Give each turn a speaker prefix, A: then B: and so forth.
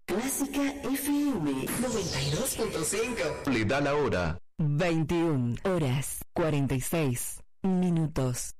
A: Clásica FM 92.5.
B: Le da la hora.
C: 21 horas 46 minutos.